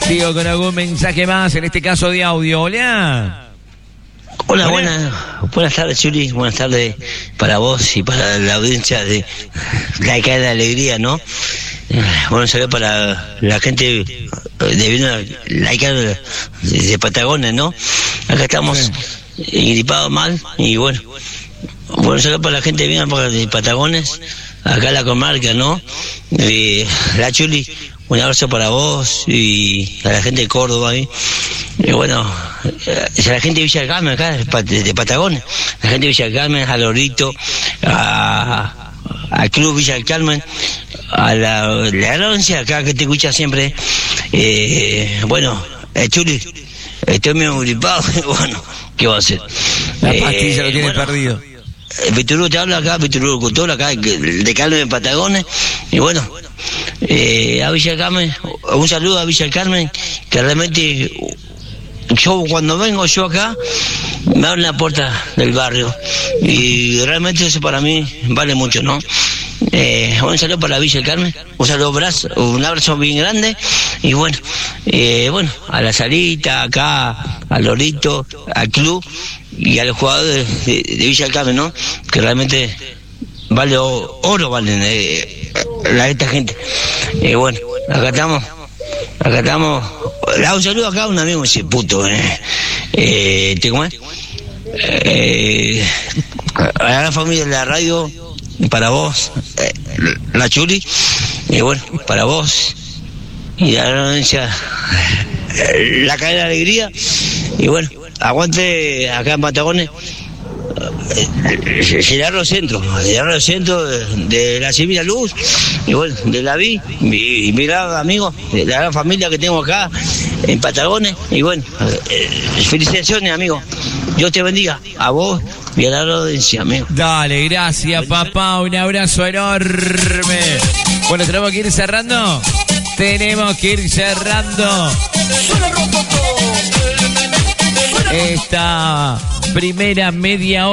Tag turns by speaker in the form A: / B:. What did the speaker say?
A: Sigo con algún mensaje más, en este caso de audio. Hola.
B: Hola, buenas tardes, Chuli. Buenas tardes para vos y para la audiencia de La Caída de Alegría, ¿no? Bueno, saludos para la gente de La Caída de Patagones, ¿no? Acá estamos gripados mal y bueno, saludos para la gente de Patagones, acá en la comarca, ¿no? La Chuli, un abrazo para vos y a la gente de Córdoba ahí. Y bueno, a la gente de Villa del Carmen, acá de Patagones, la gente de Villa del Carmen, a Lorito, al Club Villa del Carmen, a la audiencia acá que te escucha siempre. Bueno, Chuli, estoy medio gripado, bueno, ¿qué va a hacer?
A: La pastilla lo tiene perdido.
B: Piturú te habla acá, Piturú Cultura, acá de Carmen de Patagones, y bueno, a Villa del Carmen, un saludo a Villa del Carmen, que realmente yo cuando vengo yo acá, me abren la puerta del barrio, y realmente eso para mí vale mucho, ¿no? Un saludo para Villa del Carmen, un abrazo bien grande, y bueno, a la Salita, acá, al Lorito, al club, y a los jugadores de Villa del Carmen, ¿no? Que realmente vale oro, valen esta gente. Bueno, acá estamos. Le hago un saludo acá a un amigo ese puto, ¿cómo es? A la familia de la radio, para vos, la Chuli, y bueno, para vos, y la audiencia, La Caída de Alegría, y bueno, aguante acá en Patagones, Gerardo Centro de la Civil Luz, y bueno, de la vi, mi gran amigo, de la gran familia que tengo acá en Patagones, y bueno, felicitaciones, amigo. Dios te bendiga, a vos y a la audiencia, amigo.
A: Dale, gracias, papá, un abrazo enorme. Bueno, tenemos que ir cerrando. Esta primera media hora.